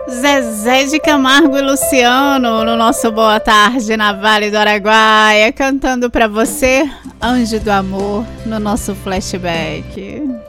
Zezé de Camargo e Luciano no nosso Boa Tarde na Vale do Araguaia, cantando pra você Anjo do Amor no nosso flashback.